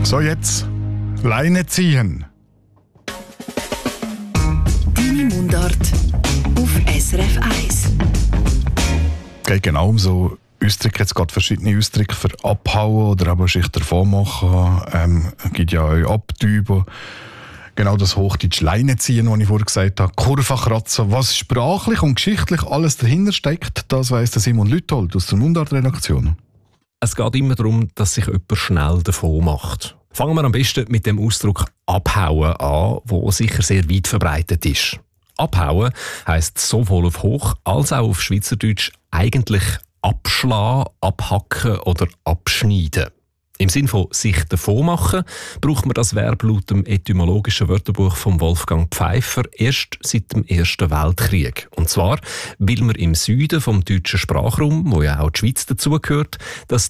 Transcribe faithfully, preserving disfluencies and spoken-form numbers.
So, jetzt Leine ziehen. Deine Mundart auf S R F eins. Es geht genau um so Ausdrücke. Jetzt gerade verschiedene Ausdrücke für abhauen oder aber sich davon machen. Ähm, es gibt ja auch abtüben. Genau das Hochdeutsch Leine ziehen, was ich vorher gesagt habe. Kurve kratzen. Was sprachlich und geschichtlich alles dahinter steckt, das weiss der Simon Lüthold aus der Mundart-Redaktion. Es geht immer darum, dass sich jemand schnell davon macht. Fangen wir am besten mit dem Ausdruck «abhauen» an, der sicher sehr weit verbreitet ist. «Abhauen» heisst sowohl auf Hoch- als auch auf Schweizerdeutsch eigentlich abschlagen, abhacken oder abschneiden. Im Sinn von «sich davon machen» braucht man das Verb laut dem etymologischen Wörterbuch von Wolfgang Pfeiffer erst seit dem Ersten Weltkrieg. Und zwar, weil man im Süden vom deutschen Sprachraum, wo ja auch die Schweiz dazugehört, das